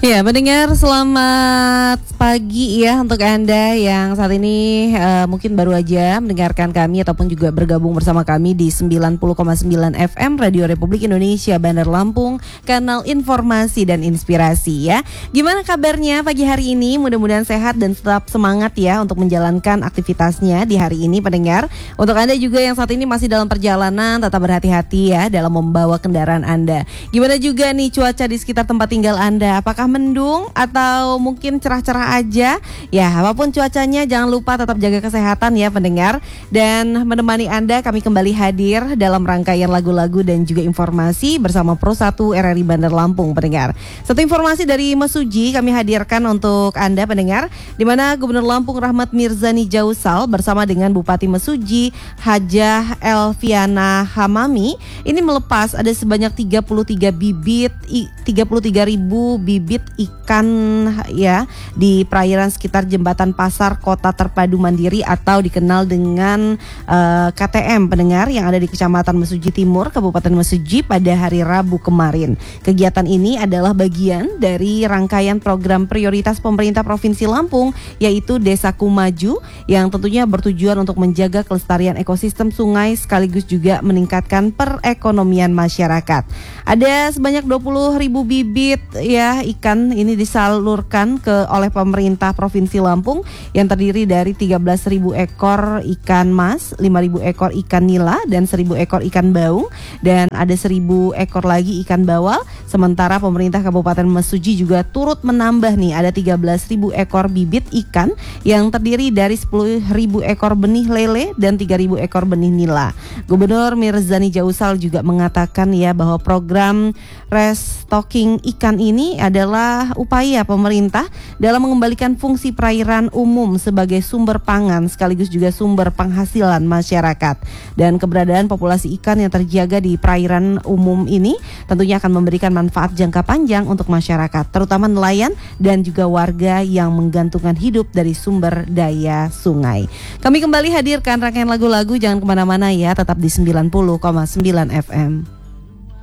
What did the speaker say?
Ya, pendengar selamat pagi ya untuk Anda yang saat ini mungkin baru aja mendengarkan kami ataupun juga bergabung bersama kami di 90,9 FM Radio Republik Indonesia Bandar Lampung, kanal informasi dan inspirasi ya. Gimana kabarnya pagi hari ini? Mudah-mudahan sehat dan tetap semangat ya untuk menjalankan aktivitasnya di hari ini pendengar. Untuk Anda juga yang saat ini masih dalam perjalanan, tetap berhati-hati ya dalam membawa kendaraan Anda. Gimana juga nih cuaca di sekitar tempat tinggal Anda? Apakah mendung atau mungkin cerah-cerah aja? Ya, apapun cuacanya jangan lupa tetap jaga kesehatan ya pendengar. Dan menemani Anda kami kembali hadir dalam rangkaian lagu-lagu dan juga informasi bersama Pro 1 RRI Bandar Lampung pendengar. Satu informasi dari Mesuji kami hadirkan untuk Anda pendengar, di mana Gubernur Lampung Rahmat Mirzani Jausal bersama dengan Bupati Mesuji Hajah Elviana Hamami ini melepas ada sebanyak 33 bibit 33.000 bibit ikan ya di perairan sekitar Jembatan Pasar Kota Terpadu Mandiri atau dikenal dengan KTM pendengar yang ada di Kecamatan Mesuji Timur, Kabupaten Mesuji pada hari Rabu kemarin. Kegiatan ini adalah bagian dari rangkaian program prioritas pemerintah Provinsi Lampung yaitu Desaku Maju yang tentunya bertujuan untuk menjaga kelestarian ekosistem sungai sekaligus juga meningkatkan perekonomian masyarakat. Ada sebanyak 20.000 bibit ya ikan ini disalurkan oleh pemerintah Provinsi Lampung yang terdiri dari 13.000 ekor ikan mas, 5.000 ekor ikan nila dan 1.000 ekor ikan baung dan ada 1.000 ekor lagi ikan bawal. Sementara pemerintah Kabupaten Mesuji juga turut menambah nih ada 13.000 ekor bibit ikan yang terdiri dari 10.000 ekor benih lele dan 3.000 ekor benih nila. Gubernur Mirzani Jausal juga mengatakan ya bahwa program restocking ikan ini adalah upaya pemerintah dalam mengembalikan fungsi perairan umum sebagai sumber pangan sekaligus juga sumber penghasilan masyarakat. Dan keberadaan populasi ikan yang terjaga di perairan umum ini tentunya akan memberikan manfaat jangka panjang untuk masyarakat, terutama nelayan dan juga warga yang menggantungkan hidup dari sumber daya sungai. Kami kembali hadirkan rangkaian lagu-lagu, jangan kemana-mana ya, tetap di 90,9 FM.